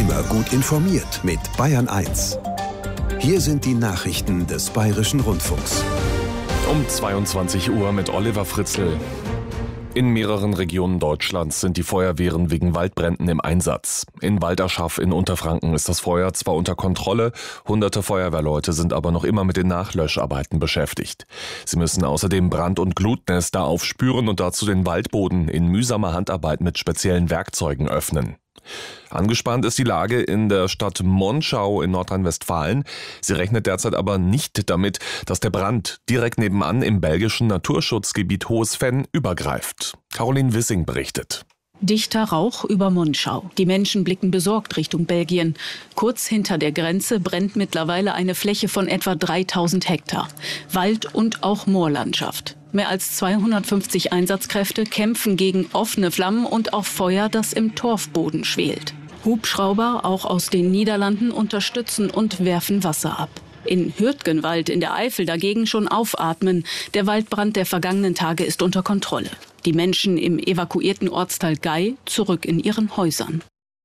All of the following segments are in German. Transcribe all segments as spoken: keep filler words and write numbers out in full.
Immer gut informiert mit Bayern eins. Hier sind die Nachrichten des Bayerischen Rundfunks. Um zweiundzwanzig Uhr mit Oliver Fritzl. In mehreren Regionen Deutschlands sind die Feuerwehren wegen Waldbränden im Einsatz. In Walderschaff in Unterfranken ist das Feuer zwar unter Kontrolle, hunderte Feuerwehrleute sind aber noch immer mit den Nachlöscharbeiten beschäftigt. Sie müssen außerdem Brand- und Glutnester aufspüren und dazu den Waldboden in mühsamer Handarbeit mit speziellen Werkzeugen öffnen. Angespannt ist die Lage in der Stadt Monschau in Nordrhein-Westfalen. Sie rechnet derzeit aber nicht damit, dass der Brand direkt nebenan im belgischen Naturschutzgebiet Hohes Venn übergreift. Caroline Wissing berichtet. Dichter Rauch über Monschau. Die Menschen blicken besorgt Richtung Belgien. Kurz hinter der Grenze brennt mittlerweile eine Fläche von etwa dreitausend Hektar. Wald und auch Moorlandschaft. Mehr als zweihundertfünfzig Einsatzkräfte kämpfen gegen offene Flammen und auch Feuer, das im Torfboden schwelt. Hubschrauber, auch aus den Niederlanden, unterstützen und werfen Wasser ab. In Hürtgenwald in der Eifel dagegen schon aufatmen. Der Waldbrand der vergangenen Tage ist unter Kontrolle. Die Menschen im evakuierten Ortsteil Gei zurück in ihren Häusern.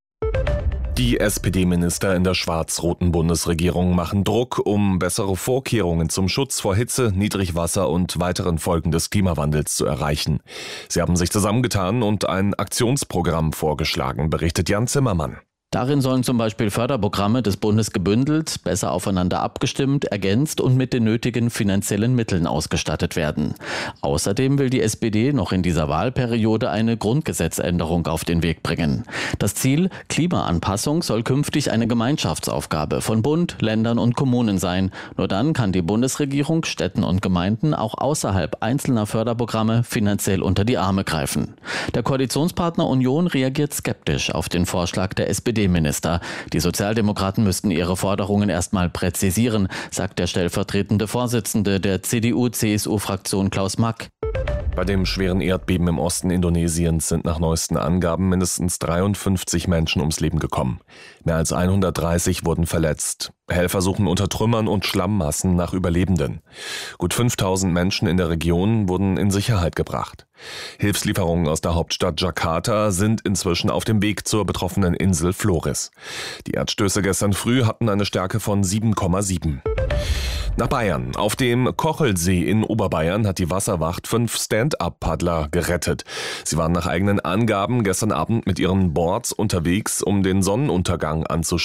Die S P D-Minister in der schwarz-roten Bundesregierung machen Druck, um bessere Vorkehrungen zum Schutz vor Hitze, Niedrigwasser und weiteren Folgen des Klimawandels zu erreichen. Sie haben sich zusammengetan und ein Aktionsprogramm vorgeschlagen, berichtet Jan Zimmermann. Darin sollen zum Beispiel Förderprogramme des Bundes gebündelt, besser aufeinander abgestimmt, ergänzt und mit den nötigen finanziellen Mitteln ausgestattet werden. Außerdem will die S P D noch in dieser Wahlperiode eine Grundgesetzänderung auf den Weg bringen. Das Ziel: Klimaanpassung soll künftig eine Gemeinschaftsaufgabe von Bund, Ländern und Kommunen sein. Nur dann kann die Bundesregierung Städten und Gemeinden auch außerhalb einzelner Förderprogramme finanziell unter die Arme greifen. Der Koalitionspartner Union reagiert skeptisch auf den Vorschlag der S P D. Minister. Die Sozialdemokraten müssten ihre Forderungen erstmal präzisieren, sagt der stellvertretende Vorsitzende der C D U C S U-Fraktion Klaus Mack. Bei dem schweren Erdbeben im Osten Indonesiens sind nach neuesten Angaben mindestens dreiundfünfzig Menschen ums Leben gekommen. Mehr als hundertdreißig wurden verletzt. Helfer suchen unter Trümmern und Schlammmassen nach Überlebenden. Gut fünftausend Menschen in der Region wurden in Sicherheit gebracht. Hilfslieferungen aus der Hauptstadt Jakarta sind inzwischen auf dem Weg zur betroffenen Insel Flores. Die Erdstöße gestern früh hatten eine Stärke von sieben Komma sieben. Nach Bayern. Auf dem Kochelsee in Oberbayern hat die Wasserwacht fünf Stand-up-Paddler gerettet. Sie waren nach eigenen Angaben gestern Abend mit ihren Boards unterwegs, um den Sonnenuntergang anzuschauen.